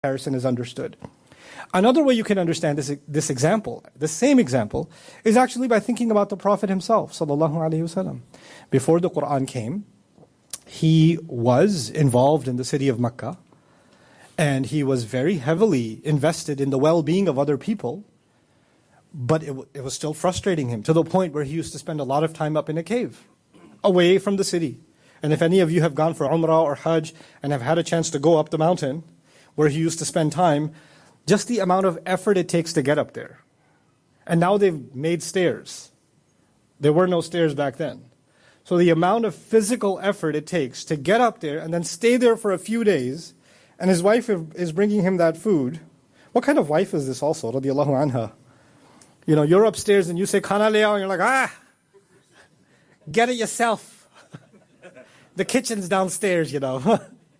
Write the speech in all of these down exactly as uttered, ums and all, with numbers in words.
comparison is understood. Another way you can understand this, this example, the same example, is actually by thinking about the Prophet himself, sallallahu alaihi wasallam. Before the Quran came, he was involved in the city of Mecca, and he was very heavily invested in the well-being of other people, but it, it was still frustrating him, to the point where he used to spend a lot of time up in a cave, away from the city. And if any of you have gone for Umrah or Hajj and have had a chance to go up the mountain, where he used to spend time, just the amount of effort it takes to get up there. And now they've made stairs. There were no stairs back then. So the amount of physical effort it takes to get up there and then stay there for a few days, and his wife is bringing him that food. What kind of wife is this also, radiyallahu anha? You know, you're upstairs and you say, Khana le aao, and you're like, ah, get it yourself. The kitchen's downstairs, you know.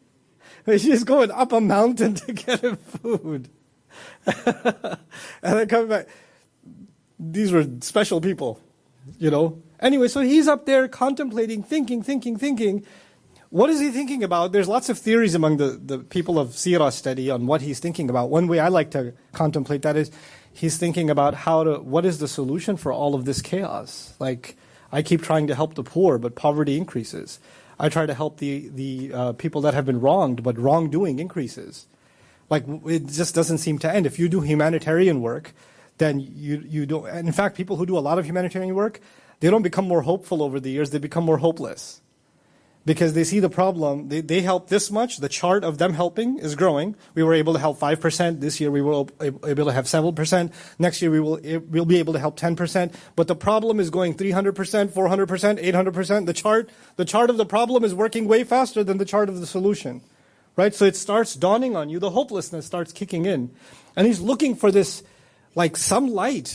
She's going up a mountain to get him food. And then coming back. These were special people, you know. Anyway, so he's up there contemplating, thinking, thinking, thinking. What is he thinking about? There's lots of theories among the, the people of Seerah study on what he's thinking about. One way I like to contemplate that is he's thinking about how to, what is the solution for all of this chaos? Like, I keep trying to help the poor, but poverty increases. I try to help the, the uh, people that have been wronged, but wrongdoing increases. Like, it just doesn't seem to end. If you do humanitarian work, then you, you don't, and in fact, people who do a lot of humanitarian work, they don't become more hopeful over the years, they become more hopeless. Because they see the problem, they, they help this much, the chart of them helping is growing. We were able to help five percent, this year we were able to have seven percent, next year we will we'll be able to help ten percent, but the problem is going three hundred percent, four hundred percent, eight hundred percent. The chart, the chart of the problem is working way faster than the chart of the solution. Right? So it starts dawning on you, the hopelessness starts kicking in. And he's looking for this, like some light.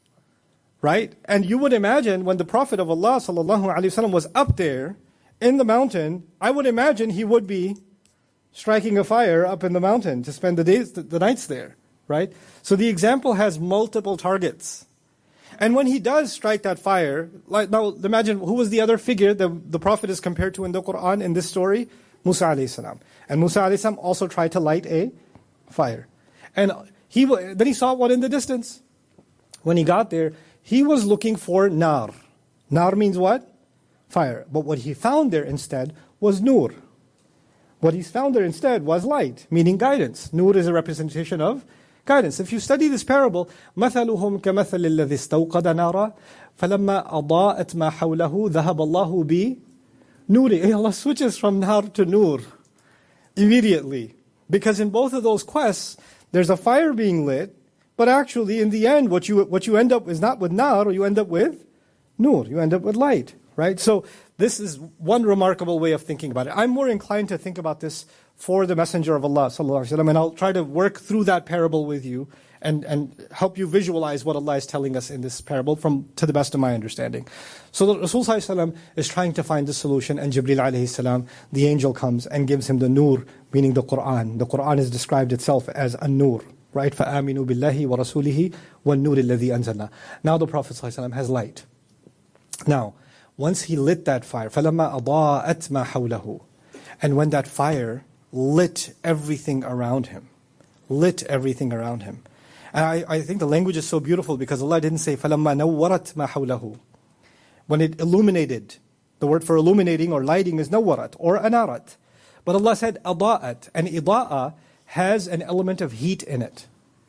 Right? And you would imagine when the Prophet of Allah sallallahu alaihi wasallam was up there, in the mountain, I would imagine he would be striking a fire up in the mountain to spend the days, the nights there, right? So the example has multiple targets. And when he does strike that fire, like now imagine who was the other figure that the Prophet is compared to in the Quran in this story? Musa alayhi salam. And Musa alayhi salam also tried to light a fire. And he then he saw one in the distance. When he got there, he was looking for nar. Nar means what? Fire. But what he found there instead was nur. What he found there instead was light, meaning guidance. Nur is a representation of guidance. If you study this parable, مَثَلُهُمْ كَمَثَلِ الَّذِي اسْتَوْقَدَ نَارًا فَلَمَّا أَضَاءَتْ مَا حَوْلَهُ ذَهَبَ اللَّهُ بِنُورِهِ. Allah switches from nar to nur immediately. Because in both of those quests, there's a fire being lit, but actually in the end, what you, what you end up is not with nar, you end up with nur. You end up with light. Right? So this is one remarkable way of thinking about it. I'm more inclined to think about this for the Messenger of Allah sallallahu alaihi wasallam, and I'll try to work through that parable with you and, and help you visualize what Allah is telling us in this parable from to the best of my understanding. So the Rasul sallallahu alaihi wasallam is trying to find the solution, and Jibreel alayhi salam, the angel comes and gives him the nur, meaning the Quran. The Quran is described itself as a nur. Right? فَآمِنُوا بِاللَّهِ وَرَسُولِهِ وَالنُّورِ الَّذِي أَنزَلْنَا. Now the Prophet sallallahu alaihi wasallam has light. Now, once he lit that fire, فَلَمَّا أَضَاءَتْ مَا حَوْلَهُ. And when that fire lit everything around him, lit everything around him. And I, I think the language is so beautiful because Allah didn't say فَلَمَّا نَوَّرَتْ مَا حَوْلَهُ. When it illuminated, the word for illuminating or lighting is نَوَّرَتْ or أَنَارَتْ. But Allah said أَضَاءَتْ, and إِضَاءَ has an element of heat in it.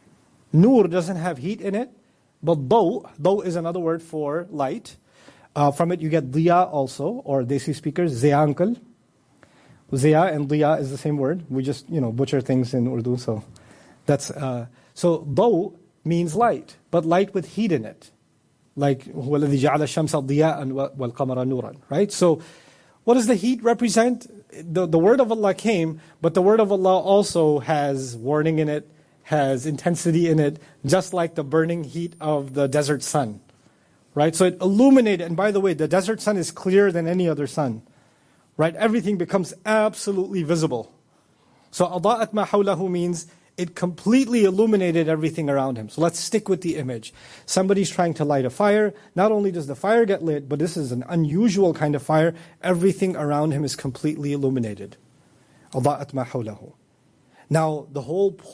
Nur doesn't have heat in it, but ضوء, ضوء is another word for light. Uh, from it you get diya also, or Desi speakers, ziya uncle. Ziya and diya is the same word. We just, you know, butcher things in Urdu, so that's, uh, so daw means light, but light with heat in it. Like, هُوَ الَّذِي جَعَلَ الشَّمْسَ ضِيَاءً وَالْقَمَرَ نُورًا. Right? So, what does the heat represent? The, the word of Allah came, but the word of Allah also has warning in it, has intensity in it, just like the burning heat of the desert sun. Right? So it illuminated, and by the way, the desert sun is clearer than any other sun. Right? Everything becomes absolutely visible. So أَضَاءَتْ مَا حَوْلَهُ means it completely illuminated everything around him. So let's stick with the image. Somebody's trying to light a fire. Not only does the fire get lit, but this is an unusual kind of fire. Everything around him is completely illuminated. أَضَاءَتْ مَا حَوْلَهُ. Now, the whole